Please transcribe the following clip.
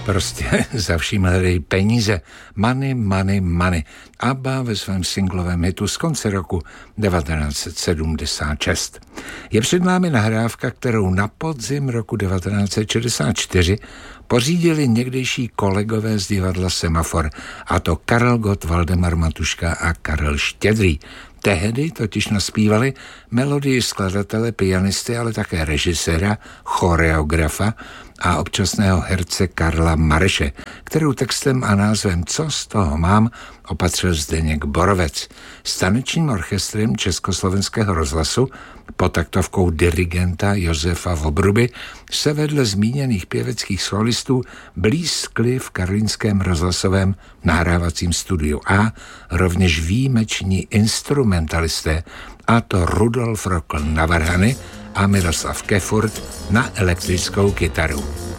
Prostě za vším hledají peníze. Money, money, money. ABBA ve svém singlovém hitu z konce roku 1976. Je před námi nahrávka, kterou na podzim roku 1964 pořídili někdejší kolegové z divadla Semafor, a to Karel Gott, Valdemar Matuška a Karel Štědrý. Tehdy totiž naspívali melodii skladatele, pianisty, ale také režiséra, choreografa a občasného herce Karla Mareše, kterou textem a názvem Co z toho mám opatřil Zdeněk Borovec. S tanečním orchestrem Československého rozhlasu pod taktovkou dirigenta Josefa Vobruby se vedle zmíněných pěveckých solistů blízkli v karlínském rozhlasovém nahrávacím studiu A rovněž výjimeční instrumentalisté, a to Rudolf Rokl na varhany a Miroslav Kefurt na elektrickou kytaru.